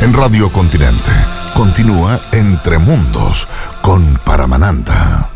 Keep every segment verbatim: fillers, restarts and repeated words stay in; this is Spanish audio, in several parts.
En Radio Continente continúa Entre Mundos con Paramananda.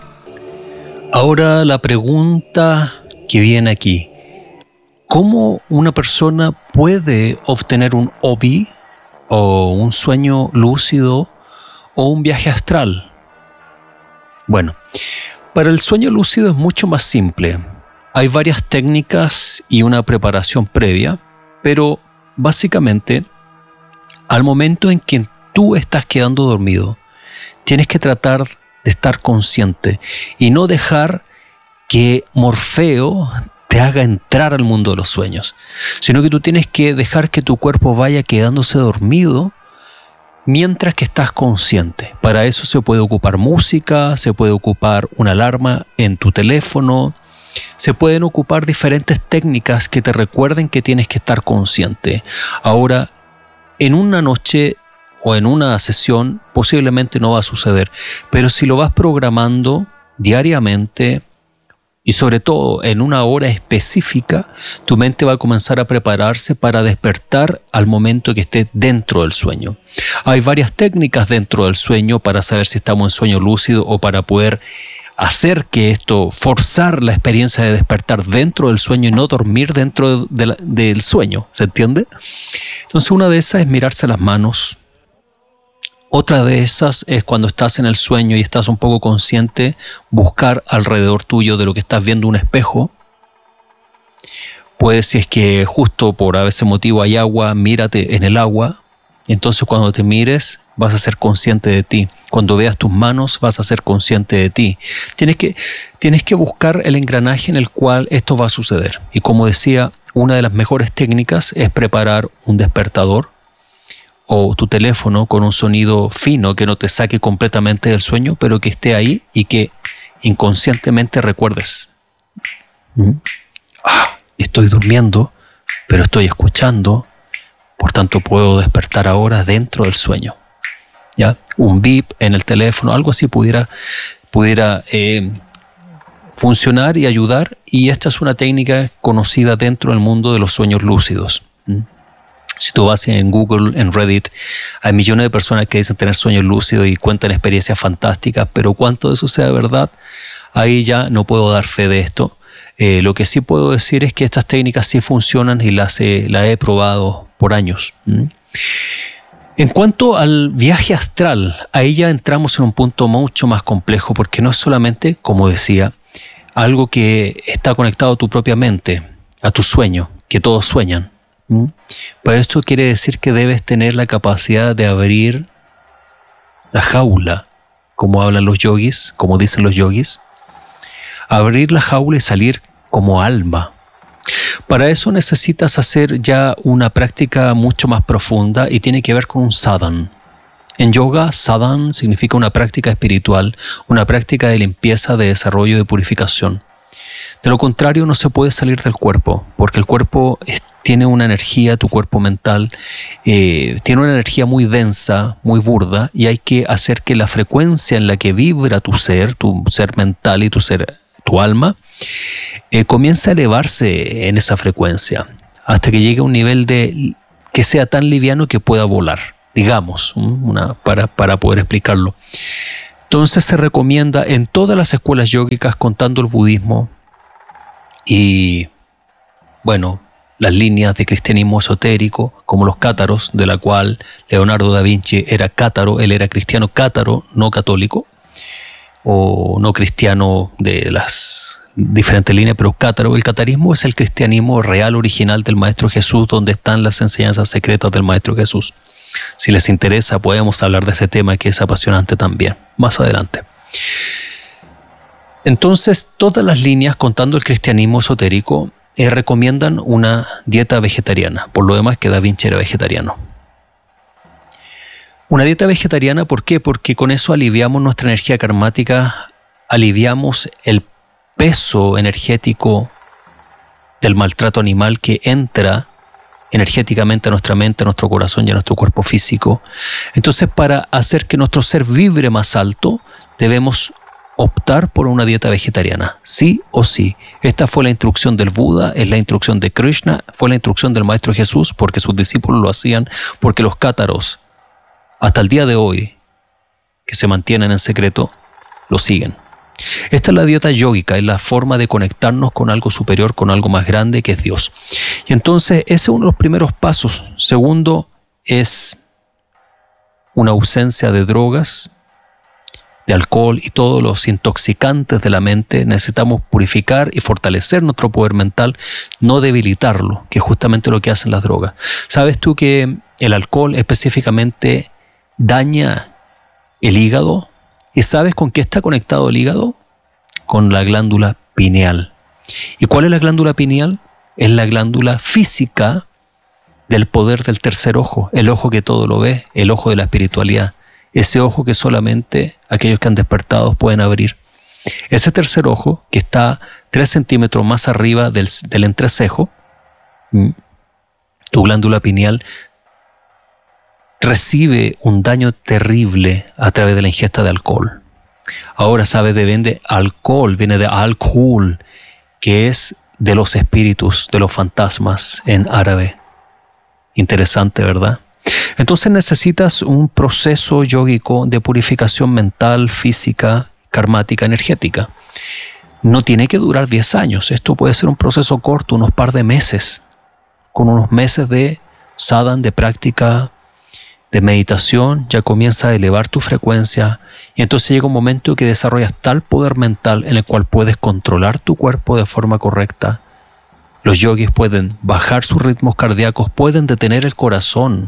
Ahora la pregunta que viene aquí: ¿cómo una persona puede obtener un O B I o un sueño lúcido o un viaje astral? Bueno, para el sueño lúcido es mucho más simple. Hay varias técnicas y una preparación previa, pero básicamente, al momento en que tú estás quedando dormido, tienes que tratar de estar consciente y no dejar que Morfeo te haga entrar al mundo de los sueños, sino que tú tienes que dejar que tu cuerpo vaya quedándose dormido mientras que estás consciente. Para eso se puede ocupar música, se puede ocupar una alarma en tu teléfono, se pueden ocupar diferentes técnicas que te recuerden que tienes que estar consciente. Ahora, en una noche o en una sesión posiblemente no va a suceder, pero si lo vas programando diariamente y sobre todo en una hora específica, tu mente va a comenzar a prepararse para despertar al momento que esté dentro del sueño. Hay varias técnicas dentro del sueño para saber si estamos en sueño lúcido o para poder hacer que esto, forzar la experiencia de despertar dentro del sueño y no dormir dentro de la, del sueño, ¿se entiende? Entonces una de esas es mirarse las manos. Otra de esas es cuando estás en el sueño y estás un poco consciente, buscar alrededor tuyo de lo que estás viendo un espejo. Puedes, si es que justo por a veces motivo hay agua, mírate en el agua. Entonces cuando te mires vas a ser consciente de ti. Cuando veas tus manos vas a ser consciente de ti. Tienes que, tienes que buscar el engranaje en el cual esto va a suceder. Y como decía, una de las mejores técnicas es preparar un despertador o tu teléfono con un sonido fino que no te saque completamente del sueño, pero que esté ahí y que inconscientemente recuerdes. ¿Mm? Ah, estoy durmiendo, pero estoy escuchando. Por tanto, puedo despertar ahora dentro del sueño. ¿Ya? Un beep en el teléfono, algo así pudiera, pudiera eh, funcionar y ayudar. Y esta es una técnica conocida dentro del mundo de los sueños lúcidos. ¿Mm? Si tú vas en Google, en Reddit, hay millones de personas que dicen tener sueños lúcidos y cuentan experiencias fantásticas, pero cuánto de eso sea verdad, ahí ya no puedo dar fe de esto. Eh, lo que sí puedo decir es que estas técnicas sí funcionan y las he, las he probado por años. ¿Mm? En cuanto al viaje astral, ahí ya entramos en un punto mucho más complejo, porque no es solamente, como decía, algo que está conectado a tu propia mente, a tu sueño, que todos sueñan. ¿Mm? Pero esto quiere decir que debes tener la capacidad de abrir la jaula, como hablan los yogis, como dicen los yogis, abrir la jaula y salir como alma. Para eso necesitas hacer ya una práctica mucho más profunda y tiene que ver con un sadhana. En yoga, sadhana significa una práctica espiritual, una práctica de limpieza, de desarrollo, de purificación. De lo contrario, no se puede salir del cuerpo, porque el cuerpo es, tiene una energía, tu cuerpo mental, eh, tiene una energía muy densa, muy burda, y hay que hacer que la frecuencia en la que vibra tu ser, tu ser mental y tu ser, tu alma, eh, comience a elevarse en esa frecuencia, hasta que llegue a un nivel de que sea tan liviano que pueda volar, digamos, una, para, para poder explicarlo. Entonces se recomienda en todas las escuelas yógicas, contando el budismo, y bueno, las líneas de cristianismo esotérico, como los cátaros, de la cual Leonardo da Vinci era cátaro, él era cristiano cátaro, no católico, o no cristiano de las diferentes líneas, pero cátaro. El catarismo es el cristianismo real, original del Maestro Jesús, donde están las enseñanzas secretas del Maestro Jesús. Si les interesa, podemos hablar de ese tema que es apasionante también, más adelante. Entonces, todas las líneas, contando el cristianismo esotérico, eh, recomiendan una dieta vegetariana. Por lo demás, que Da Vinci era vegetariano. Una dieta vegetariana, ¿por qué? Porque con eso aliviamos nuestra energía karmática, aliviamos el peso energético del maltrato animal que entra energéticamente a nuestra mente, a nuestro corazón y a nuestro cuerpo físico. Entonces, para hacer que nuestro ser vibre más alto, debemos optar por una dieta vegetariana, sí o sí. Esta fue la instrucción del Buda, es la instrucción de Krishna, fue la instrucción del Maestro Jesús, porque sus discípulos lo hacían, porque los cátaros, hasta el día de hoy, que se mantienen en secreto, lo siguen. Esta es la dieta yógica, es la forma de conectarnos con algo superior, con algo más grande que es Dios. Y entonces ese es uno de los primeros pasos. Segundo es una ausencia de drogas, de alcohol y todos los intoxicantes de la mente. Necesitamos purificar y fortalecer nuestro poder mental, no debilitarlo, que es justamente lo que hacen las drogas. ¿Sabes tú que el alcohol específicamente daña el hígado? ¿Y sabes con qué está conectado el hígado? Con la glándula pineal. ¿Y cuál es la glándula pineal? Es la glándula física del poder del tercer ojo, el ojo que todo lo ve, el ojo de la espiritualidad. Ese ojo que solamente aquellos que han despertado pueden abrir. Ese tercer ojo, que está tres centímetros más arriba del, del entrecejo, tu glándula pineal, recibe un daño terrible a través de la ingesta de alcohol. Ahora sabes de vende alcohol, viene de alcohol, que es de los espíritus, de los fantasmas en árabe. Interesante, ¿verdad? Entonces necesitas un proceso yógico de purificación mental, física, karmática, energética. No tiene que durar diez años. Esto puede ser un proceso corto, unos par de meses. Con unos meses de sadhana, de práctica, de meditación, ya comienza a elevar tu frecuencia. Y entonces llega un momento que desarrollas tal poder mental en el cual puedes controlar tu cuerpo de forma correcta. Los yogis pueden bajar sus ritmos cardíacos, pueden detener el corazón,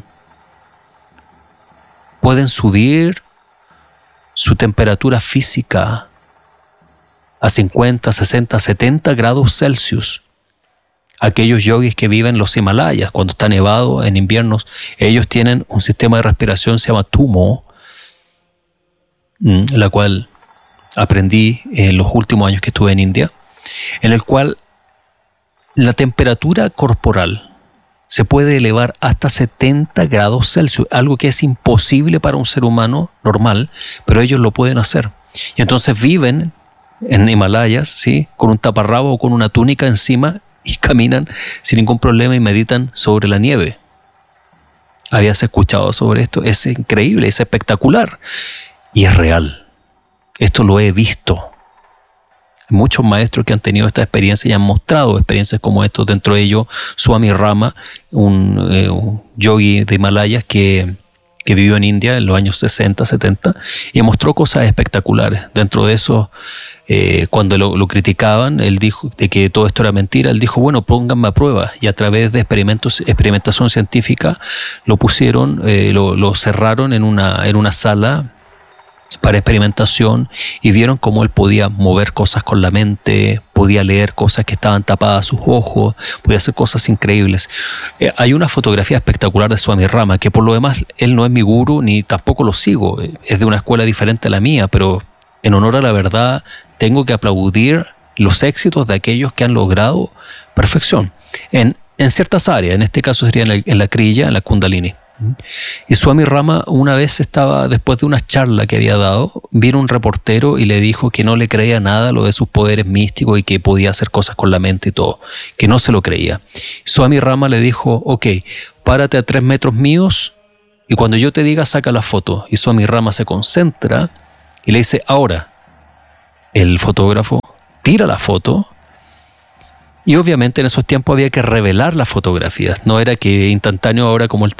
pueden subir su temperatura física a cincuenta, sesenta, setenta grados Celsius. Aquellos yogis que viven en los Himalayas, cuando está nevado en inviernos, ellos tienen un sistema de respiración, se llama Tumo, la cual aprendí en los últimos años que estuve en India, en el cual la temperatura corporal se puede elevar hasta setenta grados Celsius, algo que es imposible para un ser humano normal, pero ellos lo pueden hacer. Y entonces viven en Himalayas, ¿sí?, con un taparrabo o con una túnica encima y caminan sin ningún problema y meditan sobre la nieve. ¿Habías escuchado sobre esto? Es increíble, es espectacular y es real. Esto lo he visto. Muchos maestros que han tenido esta experiencia y han mostrado experiencias como estos, dentro de ellos Swami Rama, un, eh, un yogi de Himalayas que, que vivió en India en los años sesenta, setenta y mostró cosas espectaculares. Dentro de eso, eh, cuando lo, lo criticaban, él dijo de que todo esto era mentira, él dijo, bueno, pónganme a prueba, y a través de experimentos, experimentación científica lo pusieron, eh, lo, lo cerraron en una, en una sala para experimentación y vieron cómo él podía mover cosas con la mente, podía leer cosas que estaban tapadas a sus ojos, podía hacer cosas increíbles. Eh, hay una fotografía espectacular de Swami Rama, que por lo demás él no es mi gurú ni tampoco lo sigo, es de una escuela diferente a la mía, pero en honor a la verdad tengo que aplaudir los éxitos de aquellos que han logrado perfección en, en ciertas áreas. En este caso sería en la, en la Kriya, en la Kundalini. Y Swami Rama una vez estaba, después de una charla que había dado, vino un reportero y le dijo que no le creía nada lo de sus poderes místicos y que podía hacer cosas con la mente y todo, que no se lo creía. Swami Rama le dijo, ok, párate a tres metros míos y cuando yo te diga saca la foto. Y Swami Rama se concentra y le dice, ahora. El fotógrafo tira la foto. Y obviamente en esos tiempos había que revelar las fotografías, no era que instantáneo ahora como el